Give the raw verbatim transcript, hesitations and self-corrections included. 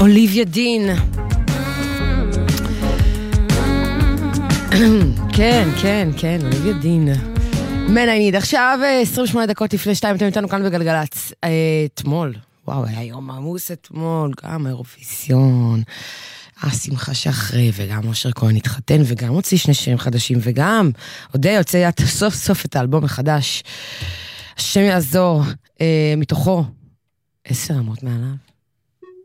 אוליביה דין. כן, כן, כן, אוליביה דין. מנעיד, עכשיו עשרים ושמונה דקות לפני שתיים, אתם איתנו כאן בגלגלץ. אתמול, וואו, היה יום עמוס אתמול, גם אירוויזיון, השמחה שאחרי, וגם אושר כהן התחתן, וגם הוציא שני שירים חדשים, וגם אודיה יוצא סוף סוף את האלבום החדש. השם יעזור, מתוכו עשר רמות מעליו.